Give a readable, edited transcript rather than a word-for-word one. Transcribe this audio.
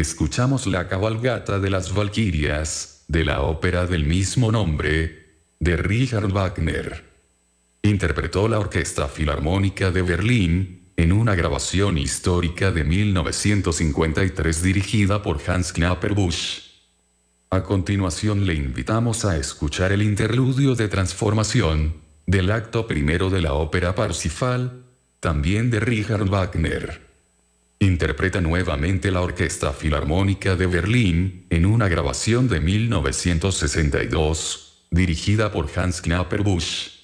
escuchamos la cabalgata de las Valquirias, de la ópera del mismo nombre, de Richard Wagner. Interpretó la Orquesta Filarmónica de Berlín, en una grabación histórica de 1953 dirigida por Hans Knapperbusch. A continuación le invitamos a escuchar el interludio de transformación, del acto primero de la ópera Parsifal, también de Richard Wagner. Interpreta nuevamente la Orquesta Filarmónica de Berlín, en una grabación de 1962, dirigida por Hans Knapperbusch.